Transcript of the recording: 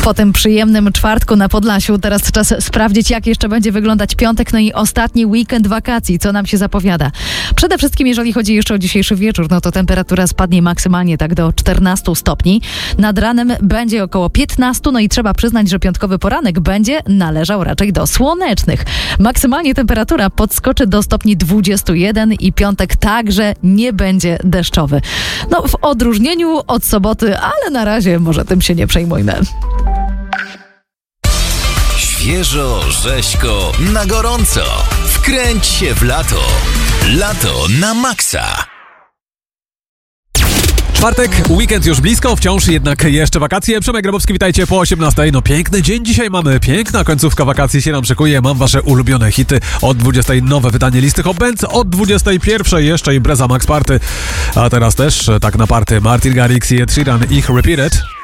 Po tym przyjemnym czwartku na Podlasiu teraz czas sprawdzić, jak jeszcze będzie wyglądać piątek, no i ostatni weekend wakacji, co nam się zapowiada. Przede wszystkim, jeżeli chodzi jeszcze o dzisiejszy wieczór, no to temperatura spadnie maksymalnie tak do 14 stopni. Nad ranem będzie około 15, no i trzeba przyznać, że piątkowy poranek będzie należał raczej do słonecznych. Maksymalnie temperatura podskoczy do stopni 21 i piątek także nie będzie deszczowy. No w odróżnieniu od soboty, ale na razie może tym się nie przejmujmy. Świeżo, rzeźko, na gorąco. Wkręć się w lato. Lato na maksa. Czwartek, weekend już blisko, wciąż jednak jeszcze wakacje. Przemek Grabowski, witajcie po 18. No piękny dzień dzisiaj mamy, piękna końcówka wakacji się nam szykuje. Mam wasze ulubione hity. Od 20 nowe wydanie listy Hot Bands, od 21 jeszcze impreza Max Party. A teraz też tak na party Martin Garrix i Ed Sheeran, ich Repeated.